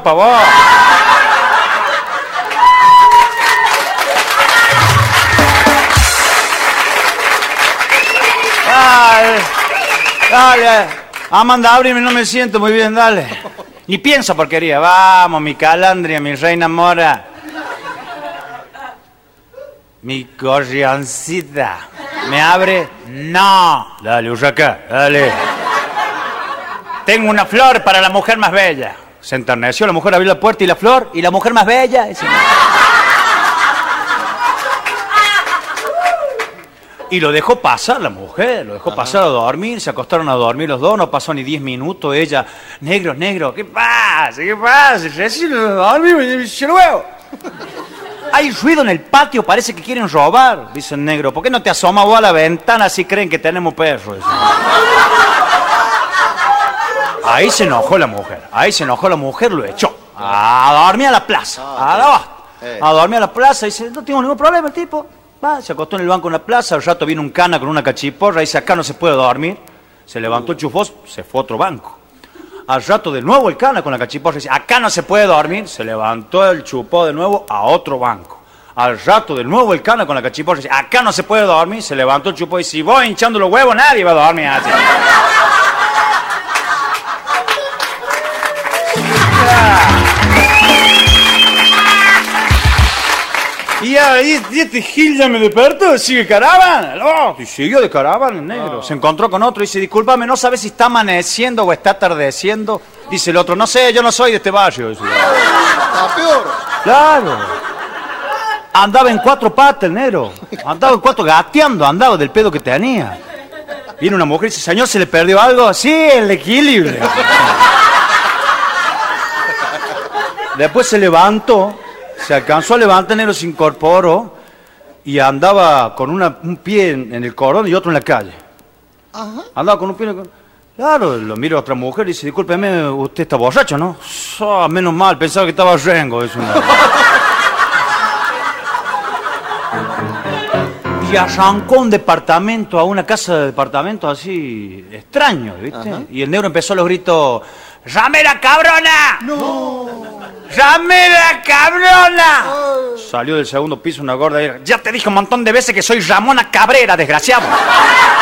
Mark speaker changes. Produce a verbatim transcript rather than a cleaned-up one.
Speaker 1: pa' vos. Dale, dale. Amanda, ábreme, no me siento muy bien, dale. Ni pienso porquería. Vamos, mi calandria, mi reina mora. Mi gorrioncita. ¿Me abre? No. Dale, Urraca, dale. Tengo una flor para la mujer más bella. Se enterneció, la mujer abrió la puerta y la flor, y la mujer más bella. Ese... Y lo dejó pasar la mujer, lo dejó Ajá. pasar a dormir, se acostaron a dormir los dos, no pasó ni diez minutos, ella, negro, negro, ¿qué pasa? ¿Qué pasa? Recién dormimos, yo luego. Hay ruido en el patio, parece que quieren robar, dice el negro. ¿Por qué no te asomas vos a la ventana si creen que tenemos perros? Ahí se enojó la mujer, ahí se enojó la mujer, lo echó. A dormir a la plaza, a, la, a dormir a la plaza, y dice, no tengo ningún problema el tipo. Va, se acostó en el banco en la plaza, al rato vino un cana con una cachiporra y dice, acá no se puede dormir. Se levantó el chufós, se fue a otro banco. Al rato de nuevo el cana con la cachiporra dice, acá no se puede dormir. Se levantó el chupó de nuevo a otro banco. Al rato de nuevo el cana con la cachiporra dice, acá no se puede dormir. Se levantó el chupó y dice, si voy hinchando los huevos nadie va a dormir así. Y ahí este Gil ya me despertó, sigue caravana. Oh, y siguió de caravana el negro. Oh. Se encontró con otro y dice, discúlpame, ¿no sabes si está amaneciendo o está atardeciendo? Dice el otro, no sé, yo no soy de este barrio. Dice,
Speaker 2: está peor.
Speaker 1: Claro. Andaba en cuatro patas el negro. Andaba en cuatro gateando, andaba del pedo que tenía. Viene una mujer y dice, señor, ¿se le perdió algo? Sí, el equilibrio. Después se levantó. Se alcanzó a levantar, negro se incorporó y andaba con una, un pie en, en el cordón y otro en la calle. Ajá. Andaba con un pie en el cordón. Claro, lo miro a otra mujer y dice, discúlpeme, usted está borracho, ¿no? Oh, menos mal, pensaba que estaba rengo. Es una... Y arrancó un departamento, a una casa de departamento así extraño, ¿viste? Ajá. Y el negro empezó a los gritos, ¡Ramera cabrona! ¡No! ¡Ramera cabrona! Ay. Salió del segundo piso una gorda y ya te dije un montón de veces que soy Ramona Cabrera, desgraciado.